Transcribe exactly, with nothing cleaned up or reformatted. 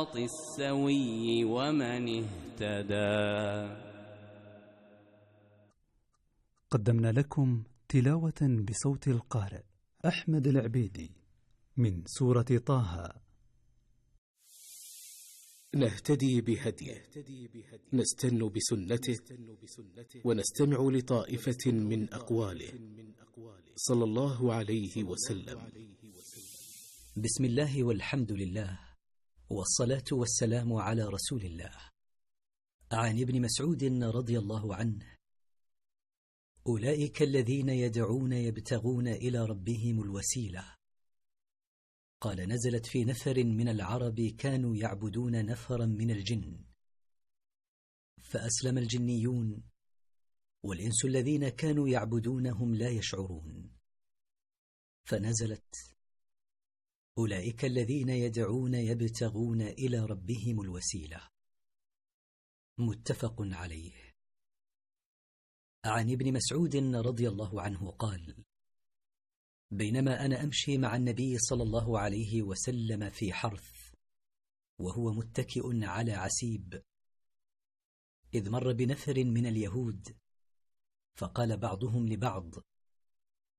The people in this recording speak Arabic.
الصراط السوي ومن اهتدى. قدمنا لكم تلاوة بصوت القارئ أحمد العبيدي من سورة طه. نهتدي بهديه، نستن بسنته، ونستمع لطائفة من أقواله صلى الله عليه وسلم. بسم الله والحمد لله، والصلاة والسلام على رسول الله. عن ابن مسعود رضي الله عنه: أولئك الذين يدعون يبتغون إلى ربهم الوسيلة. قال: نزلت في نفر من العرب كانوا يعبدون نفرا من الجن، فأسلم الجنيون، والإنس الذين كانوا يعبدونهم لا يشعرون، فنزلت: أولئك الذين يدعون يبتغون إلى ربهم الوسيلة. متفق عليه. عن ابن مسعود رضي الله عنه قال: بينما أنا أمشي مع النبي صلى الله عليه وسلم في حرث وهو متكئ على عسيب، إذ مر بنفر من اليهود، فقال بعضهم لبعض: